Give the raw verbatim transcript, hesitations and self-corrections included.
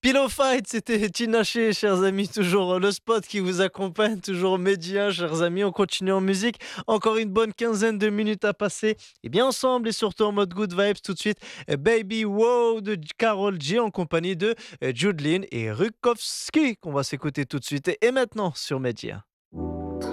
Pillow Fight, c'était Tinashe, chers amis, toujours le spot qui vous accompagne, toujours Média, chers amis. On continue en musique, encore une bonne quinzaine de minutes à passer. Et bien ensemble et surtout en mode good vibes tout de suite. euh, Baby Wow de Carol G en compagnie de euh, Jude Lynn et Rukowski qu'on va s'écouter tout de suite. Et maintenant sur Média.